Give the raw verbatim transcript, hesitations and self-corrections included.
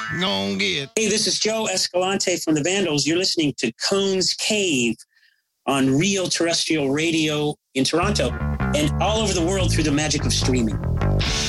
Gonna get. Hey, this is Joe Escalante from the Vandals. You're listening to Cone's Cave on Real Terrestrial Radio in Toronto and all over the world through the magic of streaming.